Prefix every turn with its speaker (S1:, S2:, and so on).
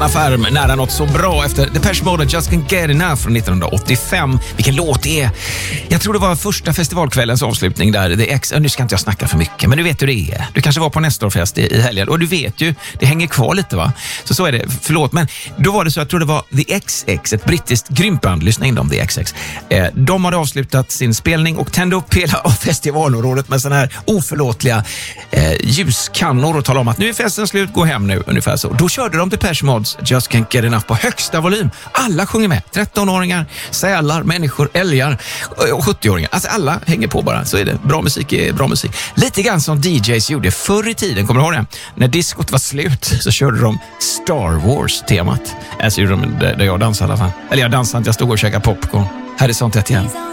S1: Anna Färm, nära något så bra efter Depeche Mode Just Can't Get Enough från 1985. Vilken låt det är. Jag tror det var första festivalkvällens avslutning där. Nu ska inte jag snacka för mycket, men du vet hur det är. Du kanske var på Nestorfest i helgen och du vet ju, det hänger kvar lite va? Så är det, förlåt, men då var det så, jag tror det var The XX, ett brittiskt grymband, lyssna in dem, The XX. De hade avslutat sin spelning och tände upp hela festivalområdet med såna här oförlåtliga ljuskannor och talade om att nu är festen slut, gå hem nu, ungefär så. Då körde de Depeche Modes Just Can't Get Enough på högsta volym. Alla sjunger med. 13-åringar, sälar, människor, älgar och 70-åringar. Alltså alla hänger på bara. Så är det. Bra musik är bra musik. Lite grann som DJs gjorde förr i tiden. Kommer du ihåg det? När diskot var slut så körde de Star Wars-temat. Alltså gjorde de där jag dansade i alla fall. Eller jag dansade inte, jag stod och käkade popcorn. Här är sånt ett igen.